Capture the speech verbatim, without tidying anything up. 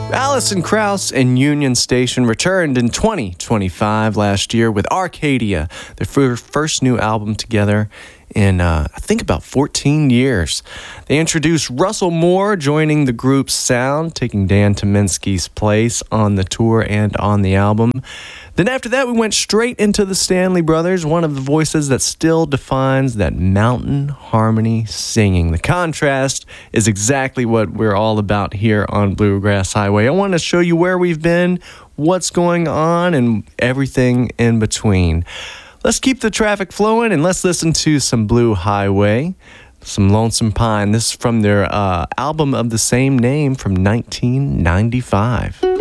Alison Krauss and Union Station returned in twenty twenty-five last year with Arcadia, their fir- first new album together in, uh, I think, about fourteen years. They introduced Russell Moore joining the group's sound, taking Dan Tyminski's place on the tour and on the album. Then after that, we went straight into the Stanley Brothers, one of the voices that still defines that mountain harmony singing. The contrast is exactly what we're all about here on Bluegrass Highway. I want to show you where we've been, what's going on, and everything in between. Let's keep the traffic flowing and let's listen to some Blue Highway, some Lonesome Pine. This is from their uh, album of the same name from nineteen ninety-five.